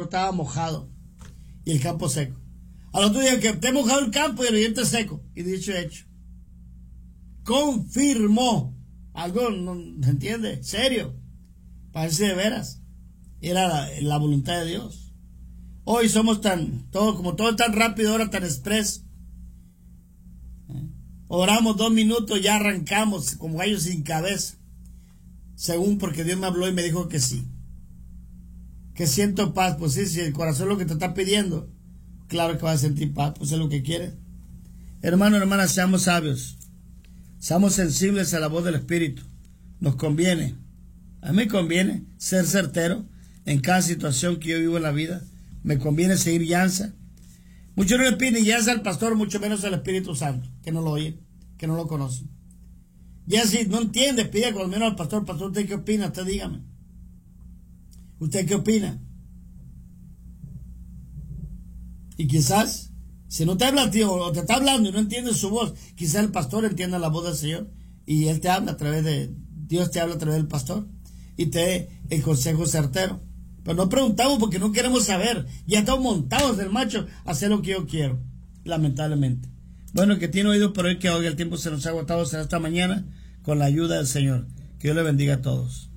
estaba mojado y el campo seco. Al otro día que te he mojado el campo y el diente seco. Y dicho y hecho. Confirmó. Algo, ¿no se entiende? Serio. Parece de veras. Era la voluntad de Dios. Hoy somos todo es tan rápido, ahora tan express. Oramos 2 minutos, ya arrancamos como gallos sin cabeza. Según porque Dios me habló y me dijo que sí. Que siento paz. Pues sí, si el corazón es lo que te está pidiendo, claro que vas a sentir paz, pues es lo que quieres. Hermano, hermana, seamos sabios. Seamos sensibles a la voz del Espíritu. Nos conviene. A mí me conviene ser certero en cada situación que yo vivo en la vida. Me conviene seguir guianza. Muchos no le piden guianza al pastor, mucho menos al Espíritu Santo, que no lo oyen, que no lo conocen. Ya si no entiende, pide con menos al pastor. Pastor, ¿usted qué opina? Usted dígame. ¿Usted qué opina? Y quizás, si no te habla a ti o te está hablando y no entiendes su voz, quizás el pastor entienda la voz del Señor y Él te habla a través de, Dios te habla a través del pastor y te dé el consejo certero. Pero no preguntamos porque no queremos saber. Ya estamos montados del macho a hacer lo que yo quiero, lamentablemente. Bueno, el que tiene oído por oír que oiga, el tiempo se nos ha agotado hasta esta mañana con la ayuda del Señor. Que Dios le bendiga a todos.